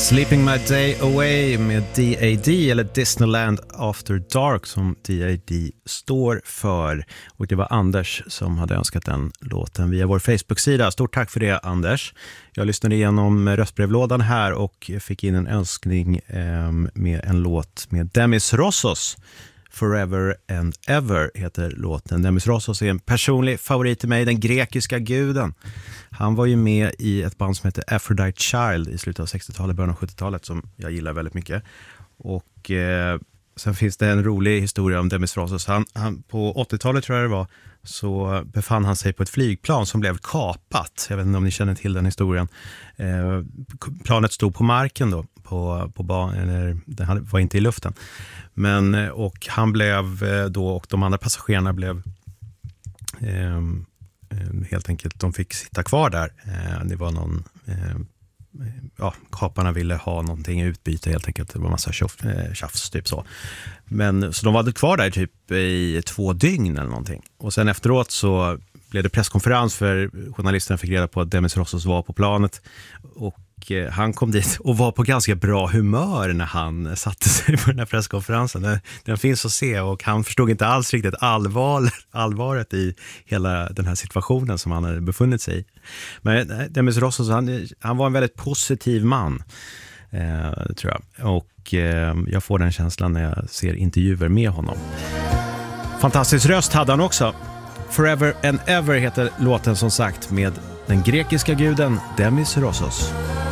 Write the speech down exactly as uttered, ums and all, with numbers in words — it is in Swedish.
Sleeping My Day Away med D A D, eller Disneyland After Dark som D A D står för. Och det var Anders som hade önskat den låten via vår Facebook-sida. Stort tack för det, Anders. Jag lyssnade igenom röstbrevlådan här och fick in en önskning eh, med en låt med Demis Roussos. Forever and Ever heter låten. Demis Roussos är en personlig favorit till mig, den grekiska guden. Han var ju med i ett band som heter Aphrodite Child i slutet av sextiotalet, början av sjuttiotalet, som jag gillar väldigt mycket. Och eh, sen finns det en rolig historia om Demis Roussos. Han, han, på åttiotalet tror jag det var, så befann han sig på ett flygplan som blev kapat. Jag vet inte om ni känner till den historien. Eh, planet stod på marken då, på, på ban, eller det var inte i luften. Men, och han blev då, och de andra passagerarna blev eh, helt enkelt, de fick sitta kvar där. Eh, det var någon, eh, ja, kaparna ville ha någonting i utbyte helt enkelt. Det var en massa tjoff, eh, tjafs typ så. Men så de var kvar där typ i två dygn eller någonting. Och sen efteråt så blev det presskonferens, för journalisterna fick reda på att Demis Roussos var på planet. Och han kom dit och var på ganska bra humör när han satte sig på den här presskonferensen. Den, den finns att se, och han förstod inte alls riktigt allvar, allvaret i hela den här situationen som han hade befunnit sig i. Men Demis Roussos, han, han var en väldigt positiv man, eh, tror jag. Och eh, jag får den känslan när jag ser intervjuer med honom. Fantastisk röst hade han också. Forever and Ever heter låten, som sagt, med den grekiska guden Demis Roussos.